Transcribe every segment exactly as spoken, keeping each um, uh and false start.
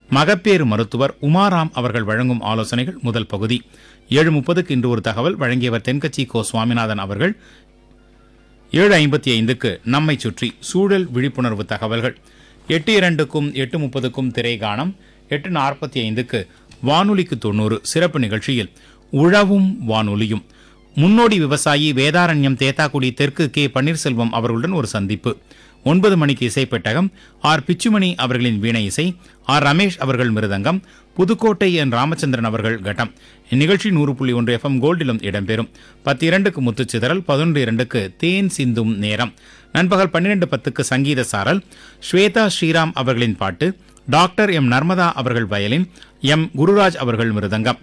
மகப்பேறு மருத்துவர் உமாராம் அவர்கள் வழங்கும் ஆலோசனைகள் முதல் பகுதி. ஏழு முப்பதுக்கு இன்று ஒரு தகவல் வழங்கியவர் தென்கட்சி கோ சுவாமிநாதன் அவர்கள். ஏழு ஐம்பத்தி ஐந்துக்கு நம்மை சுற்றி சூழல் விழிப்புணர்வு தகவல்கள். எட்டு இரண்டுக்கும் எட்டு முப்பதுக்கும் திரைகாணம். எட்டு நாற்பத்தி ஐந்துக்கு வானொலிக்கு தொண்ணூறு சிறப்பு நிகழ்ச்சியில் உழவும் வானொலியும் முன்னோடி விவசாயி வேதாரண்யம் தேத்தாக்குடி தெற்கு கே பன்னீர்செல்வம் அவர்களுடன் ஒரு சந்திப்பு. ஒன்பது மணிக்கு இசைப்பெட்டகம். ஆர் பிச்சுமணி அவர்களின் வீணை இசை, ஆர் ரமேஷ் அவர்கள் மிருதங்கம், புதுக்கோட்டை என் ராமச்சந்திரன் அவர்கள் கட்டம். இந்நிகழ்ச்சி நூறு புள்ளி ஒன்று எஃப் எம் கோல்டிலும் இடம்பெறும். பத்து இரண்டுக்கு முத்துச்சிதறல், பதினொன்று இரண்டுக்கு தேன் சிந்தும் நேரம். நண்பகல் பன்னிரண்டு பத்துக்கு சங்கீத சாரல். ஸ்வேதா ஸ்ரீராம் அவர்களின் பாட்டு, டாக்டர் எம் நர்மதா அவர்கள் வயலின், எம் குருராஜ் அவர்கள் மிருதங்கம்.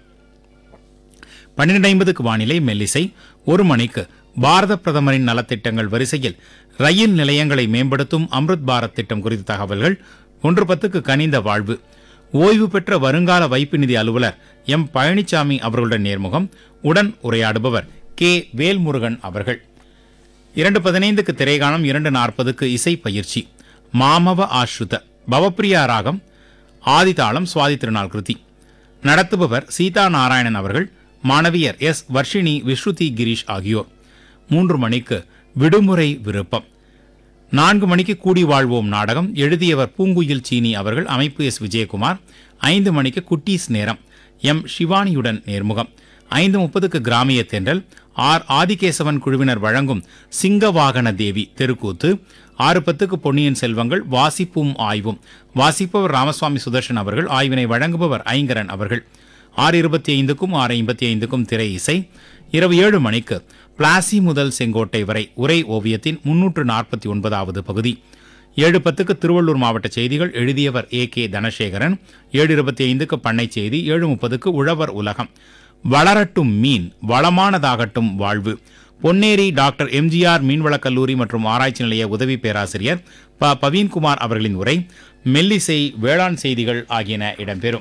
பன்னிரண்டு ஐம்பதுக்கு வானிலை மெல்லிசை. ஒரு மணிக்கு பாரத பிரதமரின் நலத்திட்டங்கள் வரிசையில் ரயில் நிலையங்களை மேம்படுத்தும் அம்ருத் பாரத் திட்டம் குறித்த தகவல்கள். ஒன்று பத்துக்கு கனிந்த வாழ்வு. ஓய்வு பெற்ற வருங்கால வைப்பு நிதி அலுவலர் எம் பழனிசாமி அவர்களுடன் நேர்முகம். உடன் உரையாடுபவர் கே வேல்முருகன் அவர்கள். இரண்டு பதினைந்துக்கு திரைகாணம். இரண்டு நாற்பதுக்கு இசை பயிற்சி. மாமவ ஆஸ்ருத பவப்பிரியா ராகம் ஆதிதாளம் சுவாதி திருநாள் கிருதி. நடத்துபவர் சீதா நாராயணன் அவர்கள். மாணவியர் எஸ் வர்ஷினி, விஸ்ருதி கிரீஷ் ஆகியோர். மூன்று மணிக்கு விடுமுறை விருப்பம். நான்கு மணிக்கு கூடி வாழ்வோம் நாடகம். எழுதியவர் பூங்குயில் சீனி அவர்கள். அமைப்பு எஸ் விஜயகுமார். ஐந்து மணிக்கு குட்டீஸ் நேரம். எம் சிவானியுடன் நேர்முகம். ஐந்து முப்பதுக்கு கிராமிய தென்றல். ஆர் ஆதிகேசவன் குழுவினர் வழங்கும் சிங்கவாகன தேவி தெருக்கூத்து. ஆறு பத்துக்கு பொன்னியின் செல்வங்கள் வாசிப்பும் ஆய்வும். வாசிப்பவர் ராமசுவாமி சுதர்ஷன் அவர்கள். ஆய்வினை வழங்குபவர் ஐங்கரன் அவர்கள். ஆறு இருபத்தி ஐந்துக்கும் ஆறு ஐம்பத்தி ஐந்துக்கும் திரை இசை. இரவு ஏழு மணிக்கு பிளாசி முதல் செங்கோட்டை வரை உரை ஓவியத்தின் முன்னூற்று நாற்பத்தி ஒன்பதாவது பகுதி. ஏழு பத்துக்கு திருவள்ளூர் மாவட்ட செய்திகள். எழுதியவர் ஏ கே தனசேகரன். ஏழு இருபத்தி ஐந்துக்கு பண்ணை செய்தி. ஏழு முப்பதுக்கு உழவர் உலகம். வளரட்டும் மீன், வளமானதாகட்டும் வாழ்வு. பொன்னேரி டாக்டர் எம்ஜிஆர் மீன்வளக் கல்லூரி மற்றும் ஆராய்ச்சி நிலைய உதவி பேராசிரியர் ப பவீன்குமார் அவர்களின் உரை. மெல்லிசை, வேளாண் செய்திகள் ஆகியன இடம்பெறும்.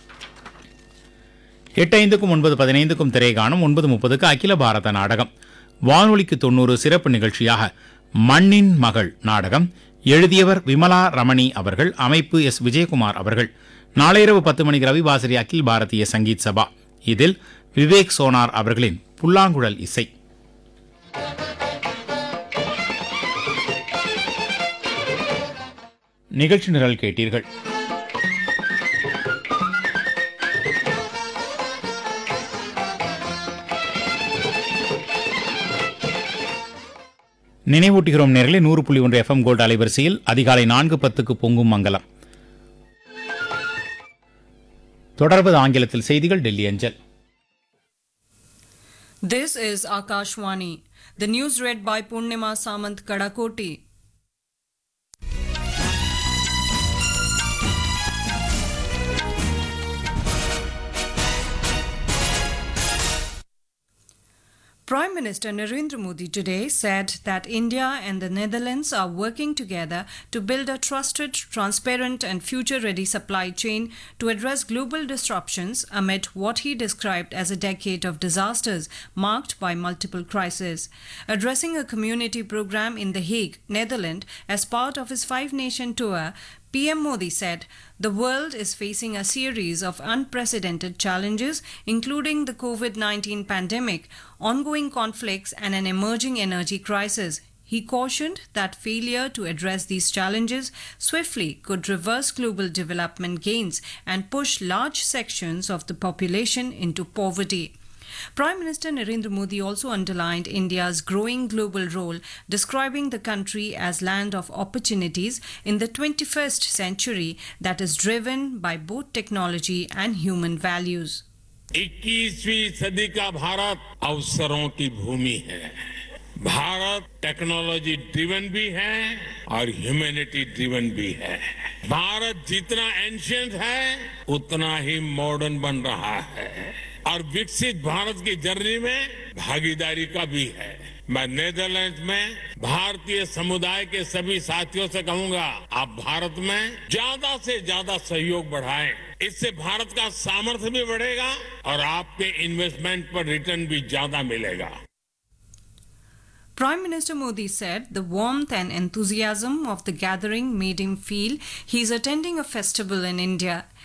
எட்டு ஐந்துக்கும் ஒன்பது பதினைந்துக்கும் திரைகாணும். ஒன்பது முப்பதுக்கு அகில பாரத நாடகம். வானொலிக்கு தொண்ணூறு சிறப்பு நிகழ்ச்சியாக மண்ணின் மகள் நாடகம். எழுதியவர் விமலா ரமணி அவர்கள். அமைப்பு எஸ் விஜயகுமார் அவர்கள். நாளை இரவு பத்து மணிக்கு ரவிவாசரி அகில் பாரதிய சங்கீத் சபா. இதில் விவேக் சோனார் அவர்களின் புல்லாங்குழல் இசை. நிகழ்ச்சி நிரல் கேட்டீர்கள். நினைவூட்டுகிறோம் நேர்களே, நூறு புள்ளி ஒன்று எஃப் எம் கோல்டு அலைவரிசையில் அதிகாலை நான்கு பத்துக்கு பொங்கும் மங்கலம். தொடர்வது ஆங்கிலத்தில் செய்திகள் டெல்லி அஞ்சல். This is Akashwani. The news read by Purnima Samant Kadakoti. Prime Minister Narendra Modi today said that India and the Netherlands are working together to build a trusted, transparent and future-ready supply chain to address global disruptions amid what he described as a decade of disasters marked by multiple crises. Addressing a community program in The Hague, Netherlands, as part of his five-nation tour, P M Modi said, "The world is facing a series of unprecedented challenges, including the COVID nineteen pandemic, ongoing conflicts, and an emerging energy crisis." He cautioned that failure to address these challenges swiftly could reverse global development gains and push large sections of the population into poverty. Prime Minister Narendra Modi also underlined India's growing global role, describing the country as land of opportunities in the twenty-first century that is driven by both technology and human values. इक्कीसवीं सदी का भारत अवसरों की भूमि है. Bharat technology driven भी है और humanity driven भी है. भारत जितना एंशिएंट है उतना ही मॉडर्न बन रहा है और विकसित भारत की जर्नी में भागीदारी का भी है. मैं नीदरलैंड्स में भारतीय समुदाय के सभी साथियों से कहूंगा, आप भारत में ज्यादा से ज्यादा सहयोग बढ़ाएं. इससे भारत का सामर्थ्य भी बढ़ेगा और आपके इन्वेस्टमेंट पर रिटर्न भी ज्यादा मिलेगा. Prime Minister Modi said the warmth and enthusiasm of the gathering made him feel he is attending a festival in India.